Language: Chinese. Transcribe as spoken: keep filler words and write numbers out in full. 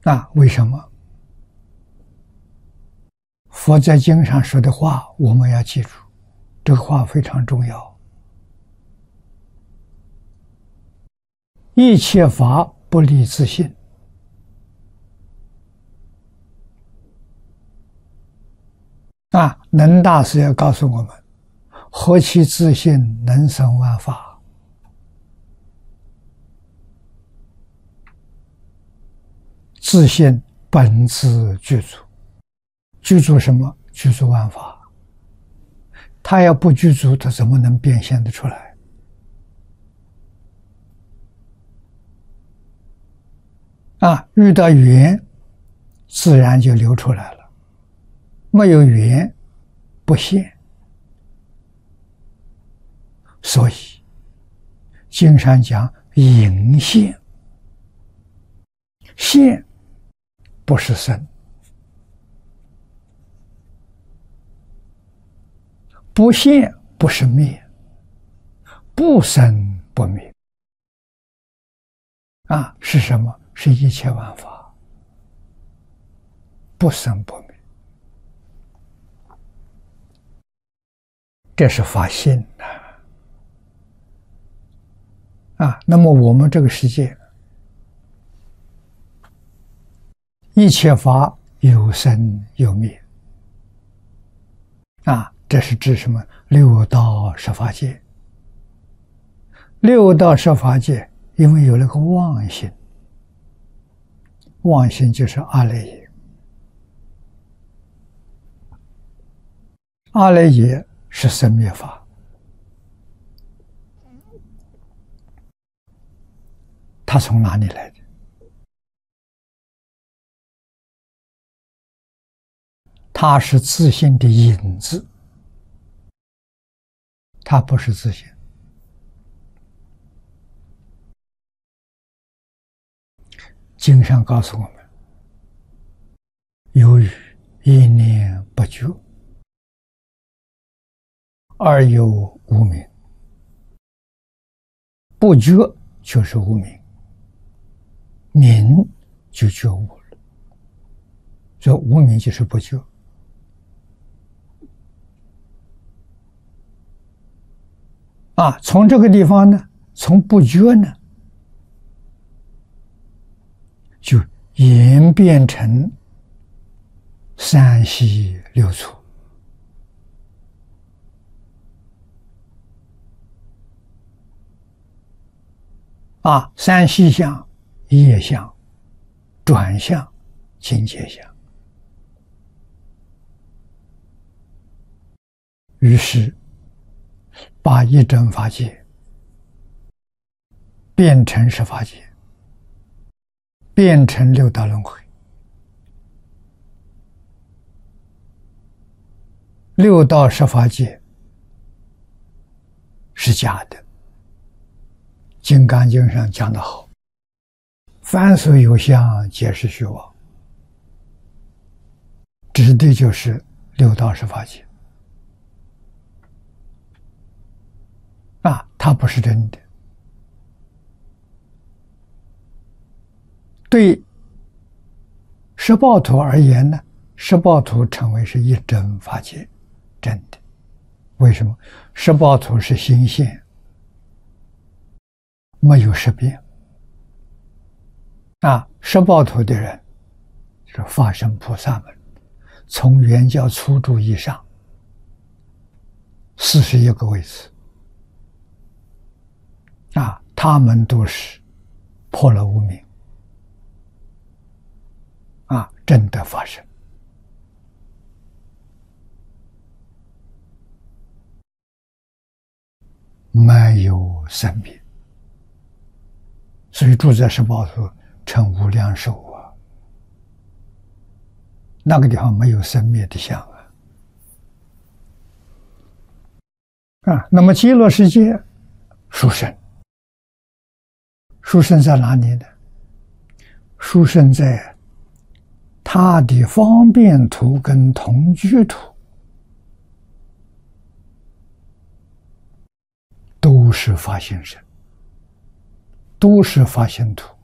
那为什么？佛在经上说的话，我们要记住，这个话非常重要。一切法不离自性。啊，能大师要告诉我们：何其自性，能生万法。自性本自具足，具足什么？具足万法。他要不具足，他怎么能变现得出来？啊，遇到缘，自然就流出来了。没有缘，不现。所以，经上讲隐现，现不是生，不现不是灭，不生不灭。啊，是什么？是一切万法，不生不灭。这是法性啊！啊，那么我们这个世界，一切法有生有灭。啊，这是指什么？六道十法界。六道十法界，因为有了个妄心，妄心就是阿赖耶。阿赖耶是生灭法。它从哪里来的？它是自性的影子，它不是自性。经上告诉我们：由于一念不觉，而有无明。不觉就是无明，明就觉悟了。所以无明就是不觉。啊，从这个地方呢，从不觉呢，就演变成三息六处。啊，三息相、业相、转相、境界相。于是把一真法界变成十法界，变成六道轮回。六道十法界是假的。《金刚经》上讲得好：凡所有相，皆是虚妄。指的就是六道十法界。啊，它不是真的。对十报土而言呢，十报土称为是一真法界，真的。为什么？十报土是心现，没有识别。啊，十报土的人是法身菩萨们，从原教初住以上，四十一个位次。啊，他们都是破了无明，啊，真的发生。没有生灭，所以住在十报土称无量寿啊。那个地方没有生灭的相啊。啊，那么极乐世界殊胜，殊胜在哪里呢？殊胜在他的方便土跟同居土都是法性身，都是法性土。